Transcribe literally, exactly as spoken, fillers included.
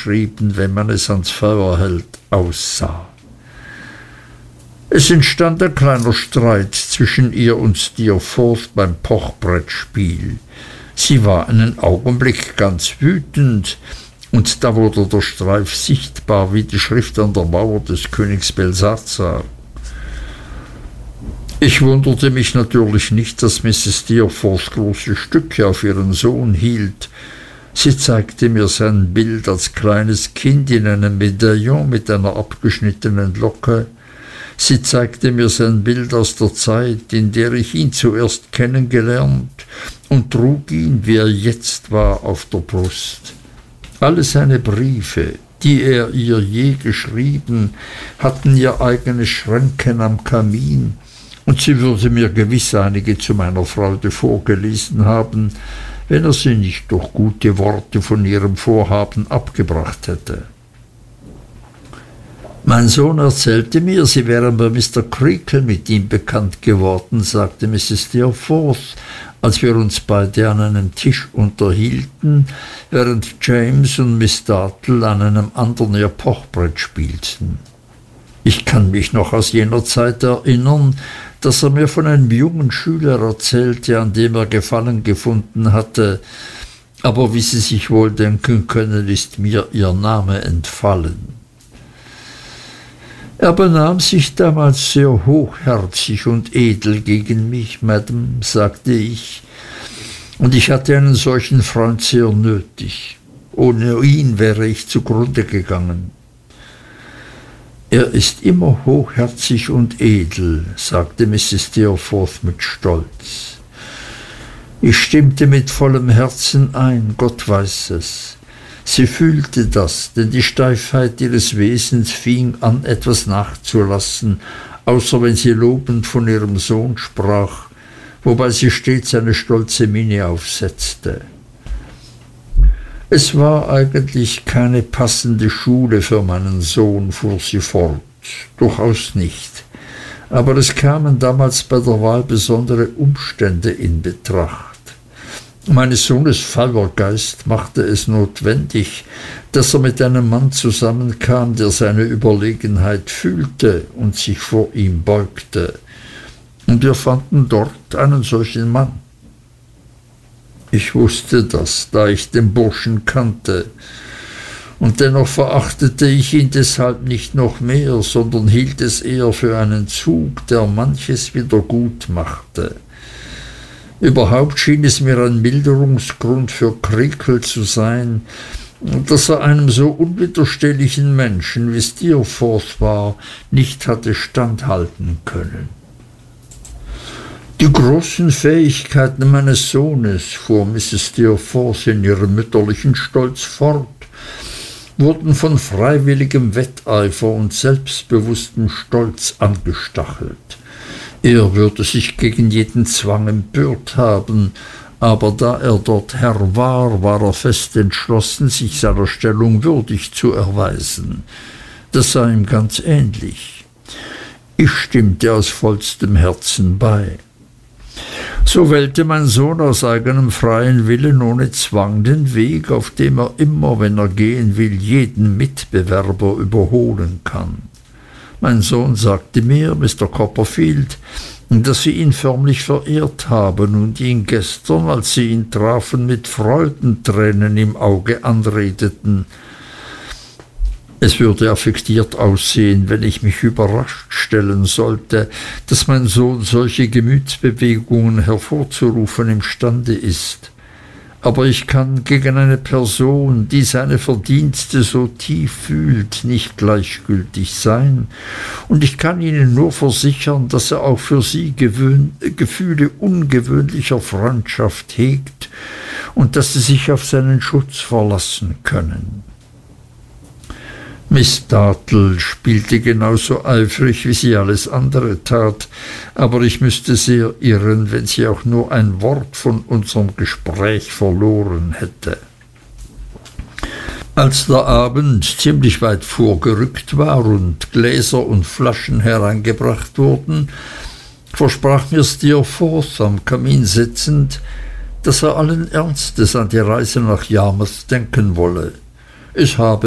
geschrieben, wenn man es ans Feuer hält, aussah. Es entstand ein kleiner Streit zwischen ihr und Steerforth beim Pochbrettspiel. Sie war einen Augenblick ganz wütend, und da wurde der Streif sichtbar wie die Schrift an der Mauer des Königs Belsazar. Ich wunderte mich natürlich nicht, dass Misses Steerforth große Stücke auf ihren Sohn hielt. Sie zeigte mir sein Bild als kleines Kind in einem Medaillon mit einer abgeschnittenen Locke. Sie zeigte mir sein Bild aus der Zeit, in der ich ihn zuerst kennengelernt, und trug ihn, wie er jetzt war, auf der Brust. Alle seine Briefe, die er ihr je geschrieben, hatten ihr eigene Schränken am Kamin, und sie würde mir gewiss einige zu meiner Freude vorgelesen haben, wenn er sie nicht durch gute Worte von ihrem Vorhaben abgebracht hätte. Mein Sohn erzählte mir, sie wären bei Mister Creakle mit ihm bekannt geworden, sagte Misses Steerforth, als wir uns beide an einem Tisch unterhielten, während James und Miss Dartle an einem anderen ihr Pochbrett spielten. Ich kann mich noch aus jener Zeit erinnern, dass er mir von einem jungen Schüler erzählte, an dem er Gefallen gefunden hatte, aber wie Sie sich wohl denken können, ist mir ihr Name entfallen. Er benahm sich damals sehr hochherzig und edel gegen mich, Madame, sagte ich, und ich hatte einen solchen Freund sehr nötig. Ohne ihn wäre ich zugrunde gegangen. Er ist immer hochherzig und edel, sagte Misses Steerforth mit Stolz. Ich stimmte mit vollem Herzen ein, Gott weiß es. Sie fühlte das, denn die Steifheit ihres Wesens fing an, etwas nachzulassen, außer wenn sie lobend von ihrem Sohn sprach, wobei sie stets eine stolze Miene aufsetzte. Es war eigentlich keine passende Schule für meinen Sohn, fuhr sie fort, durchaus nicht, aber es kamen damals bei der Wahl besondere Umstände in Betracht. Meines Sohnes Feuergeist machte es notwendig, dass er mit einem Mann zusammenkam, der seine Überlegenheit fühlte und sich vor ihm beugte. Und wir fanden dort einen solchen Mann. Ich wusste das, da ich den Burschen kannte, und dennoch verachtete ich ihn deshalb nicht noch mehr, sondern hielt es eher für einen Zug, der manches wieder gut machte. Überhaupt schien es mir ein Milderungsgrund für Creakle zu sein, dass er einem so unwiderstehlichen Menschen wie Steerforth war, nicht hatte standhalten können. Die großen Fähigkeiten meines Sohnes, fuhr Misses Steerforth in ihrem mütterlichen Stolz fort, wurden von freiwilligem Wetteifer und selbstbewusstem Stolz angestachelt. Er würde sich gegen jeden Zwang empört haben, aber da er dort Herr war, war er fest entschlossen, sich seiner Stellung würdig zu erweisen. Das sei ihm ganz ähnlich. Ich stimmte aus vollstem Herzen bei. So wählte mein Sohn aus eigenem freien Willen ohne Zwang den Weg, auf dem er immer, wenn er gehen will, jeden Mitbewerber überholen kann. Mein Sohn sagte mir, Mister Copperfield, dass Sie ihn förmlich verehrt haben und ihn gestern, als Sie ihn trafen, mit Freudentränen im Auge anredeten. Es würde affektiert aussehen, wenn ich mich überrascht stellen sollte, dass mein Sohn solche Gemütsbewegungen hervorzurufen imstande ist. Aber ich kann gegen eine Person, die seine Verdienste so tief fühlt, nicht gleichgültig sein, und ich kann Ihnen nur versichern, dass er auch für Sie gewöhn- Gefühle ungewöhnlicher Freundschaft hegt und dass Sie sich auf seinen Schutz verlassen können. Miss Dartle spielte genauso eifrig, wie sie alles andere tat, aber ich müßte sehr irren, wenn sie auch nur ein Wort von unserem Gespräch verloren hätte. Als der Abend ziemlich weit vorgerückt war und Gläser und Flaschen hereingebracht wurden, versprach mir Steerforth, am Kamin sitzend, dass er allen Ernstes an die Reise nach Yarmouth denken wolle. Es habe